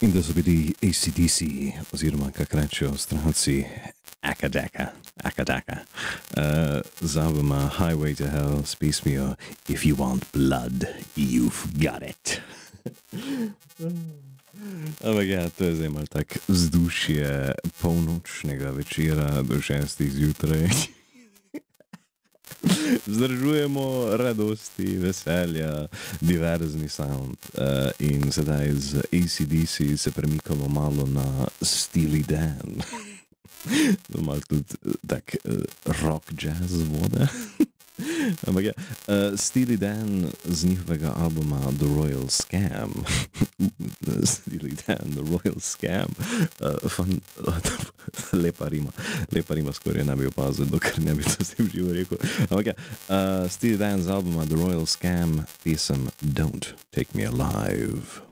In da so bili AC/DC, oziroma kak rečejo Avstralci, Akadaka, z albuma Highway to Hell s pesmijo If You Want Blood, You've Got It. Ampak ja, to je zdaj malo tak vzdušje polnočnega večera do 6. zjutraj. Vzdržujemo radosti, veselja, diverzni sound in sedaj z AC/DC se premikamo malo na Steely Dan. Malo tudi tak rock jazz vode. Ampak ja, Steely Dan z njihovega albuma The Royal Scam. Steely Dan, The Royal Scam. Lepa rima, skoraj ne bi opazil, dokler ne bi to s tem živo rekel. Ampak ja, Steely Dan z albuma The Royal Scam, pesem Don't Take Me Alive.